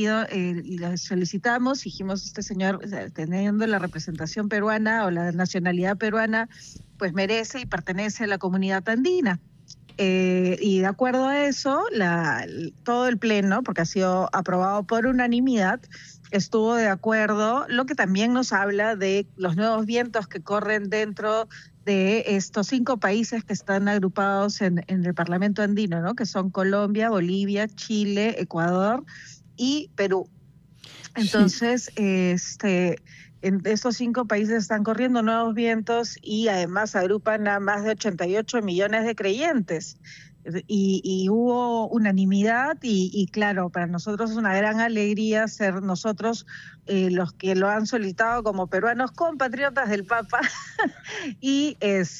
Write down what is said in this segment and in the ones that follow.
pedido, le solicitamos, dijimos, este señor, teniendo la representación peruana o la nacionalidad peruana, pues merece y pertenece a la comunidad andina. Y de acuerdo a eso, todo el Pleno, porque ha sido aprobado por unanimidad, estuvo de acuerdo, lo que también nos habla de los nuevos vientos que corren dentro de estos 5 países que están agrupados en el Parlamento andino, ¿no? Que son Colombia, Bolivia, Chile, Ecuador y Perú. Entonces, sí. En estos 5 países están corriendo nuevos vientos y además agrupan a más de 88 millones de creyentes. Y hubo unanimidad y claro, para nosotros es una gran alegría ser nosotros los que lo han solicitado como peruanos compatriotas del Papa y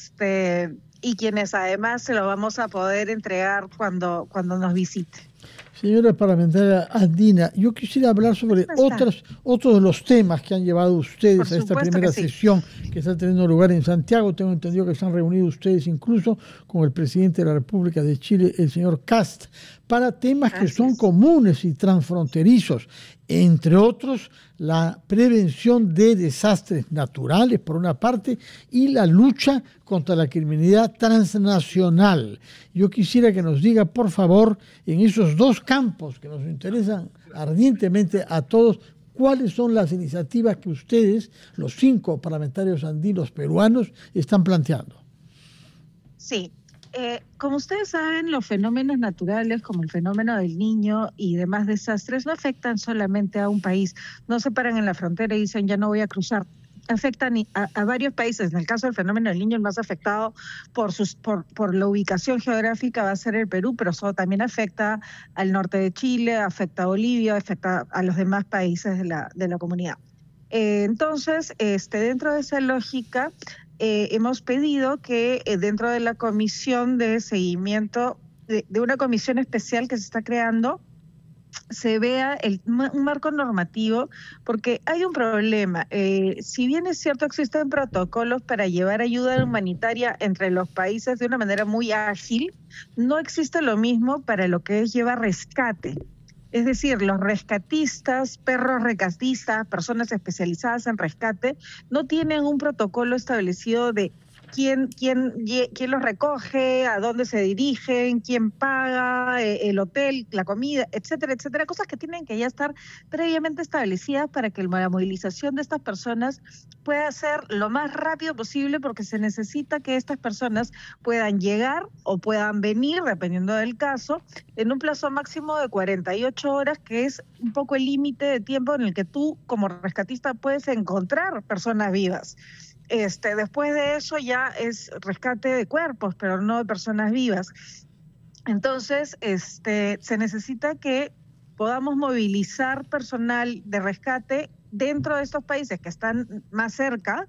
quienes además se lo vamos a poder entregar cuando nos visite. Señora parlamentaria andina, yo quisiera hablar sobre otros de los temas que han llevado ustedes a esta primera sesión que está teniendo lugar en Santiago. Tengo entendido que se han reunido ustedes incluso con el presidente de la República de Chile, el señor Kast, para temas que son comunes y transfronterizos, entre otros la prevención de desastres naturales, por una parte, y la lucha contra la criminalidad transnacional. Yo quisiera que nos diga, por favor, en esos 2 campos que nos interesan ardientemente a todos, cuáles son las iniciativas que ustedes, los 5 parlamentarios andinos peruanos, están planteando. Sí. Como ustedes saben, los fenómenos naturales como el fenómeno del Niño y demás desastres no afectan solamente a un país, no se paran en la frontera y dicen ya no voy a cruzar, afectan a varios países. En el caso del fenómeno del Niño, el más afectado por la ubicación geográfica va a ser el Perú, pero eso también afecta al norte de Chile, afecta a Bolivia, afecta a los demás países de la comunidad. Entonces, dentro de esa lógica, hemos pedido que dentro de la comisión de seguimiento, de una comisión especial que se está creando, se vea un marco normativo, porque hay un problema. Si bien es cierto, existen protocolos para llevar ayuda humanitaria entre los países de una manera muy ágil, no existe lo mismo para lo que es llevar rescate. Es decir, los rescatistas, perros rescatistas, personas especializadas en rescate, no tienen un protocolo establecido de quién los recoge, a dónde se dirigen, quién paga, el hotel, la comida, etcétera, etcétera. Cosas que tienen que ya estar previamente establecidas para que la movilización de estas personas pueda ser lo más rápido posible, porque se necesita que estas personas puedan llegar o puedan venir, dependiendo del caso, en un plazo máximo de 48 horas, que es un poco el límite de tiempo en el que tú, como rescatista, puedes encontrar personas vivas. Después de eso ya es rescate de cuerpos, pero no de personas vivas. Entonces, se necesita que podamos movilizar personal de rescate dentro de estos países que están más cerca,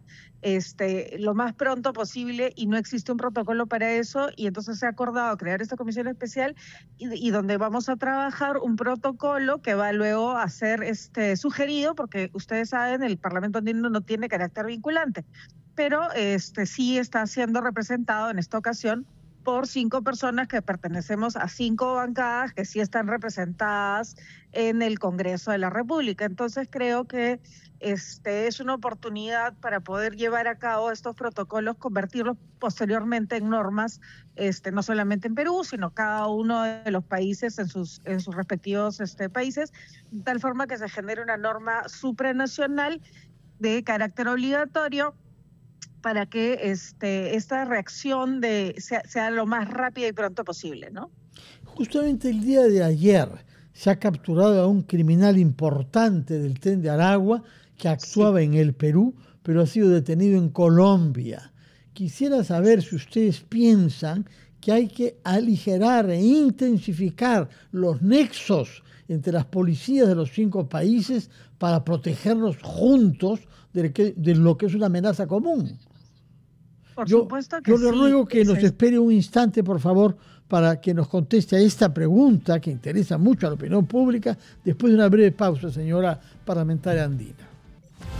lo más pronto posible, y no existe un protocolo para eso, y entonces se ha acordado crear esta comisión especial y donde vamos a trabajar un protocolo que va luego a ser sugerido, porque ustedes saben, el Parlamento andino no tiene carácter vinculante, pero sí está siendo representado en esta ocasión por 5 personas que pertenecemos a 5 bancadas que sí están representadas en el Congreso de la República. Entonces creo que es una oportunidad para poder llevar a cabo estos protocolos, convertirlos posteriormente en normas, no solamente en Perú, sino cada uno de los países en sus respectivos países, de tal forma que se genere una norma supranacional de carácter obligatorio, para que esta reacción sea lo más rápida y pronto posible, ¿no? Justamente el día de ayer se ha capturado a un criminal importante del Tren de Aragua que actuaba en el Perú, pero ha sido detenido en Colombia. Quisiera saber si ustedes piensan que hay que aligerar e intensificar los nexos entre las policías de los 5 países para protegernos juntos de lo que es una amenaza común. Por supuesto que yo le ruego que nos espere un instante, por favor, para que nos conteste a esta pregunta que interesa mucho a la opinión pública, después de una breve pausa, señora parlamentaria andina.